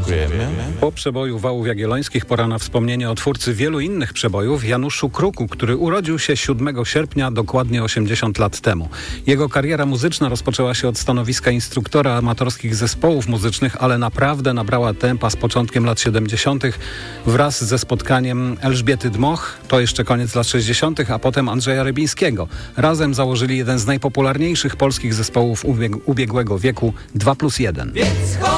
Dziękujemy. Po przeboju Wałów Jagiellońskich pora na wspomnienie o twórcy wielu innych przebojów, Januszu Kruku, który urodził się 7 sierpnia dokładnie 80 lat temu. Jego kariera muzyczna rozpoczęła się od stanowiska instruktora amatorskich zespołów muzycznych, ale naprawdę nabrała tempa z początkiem lat 70. wraz ze spotkaniem Elżbiety Dmoch, to jeszcze koniec lat 60., a potem Andrzeja Rybińskiego. Razem założyli jeden z najpopularniejszych polskich zespołów ubiegłego wieku, 2+1.